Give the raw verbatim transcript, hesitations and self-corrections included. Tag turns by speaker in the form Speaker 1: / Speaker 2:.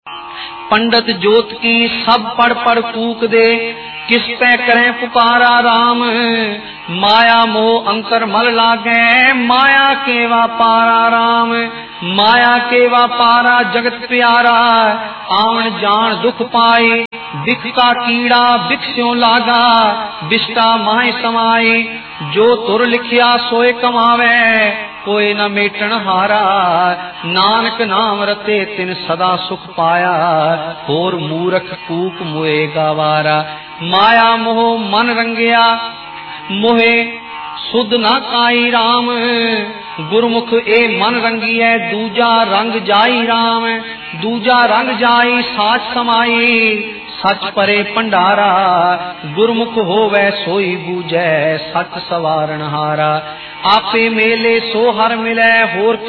Speaker 1: पंडित जोत की सब पढ़ पढ़ कूक दे, किस पे करें पुकारा राम। माया मोह अंतर मल लागे, माया के वापारा राम। माया के वापारा जगत प्यारा, आवन जान दुख पाए। बिख का कीड़ा बिख्स्यों लागा, बिष्टा माए समाए। जो तुर लिखिया सोए कमावे, कोई न मेटन हारा। नानक नाम रते तिन सदा सुख पाया, होर मूरख कूक मोए गवारा। माया मोह मन रंगिया, मोहे सुध न काई राम। गुरमुख ए मन रंगिए, दूजा रंग जाई राम। दूजा रंग जाई साच समाई, सच परे भंडारा। गुरमुख होवे सोई बूझै, सच सवारण हारा। आपे मेले सो हर मिलै, होर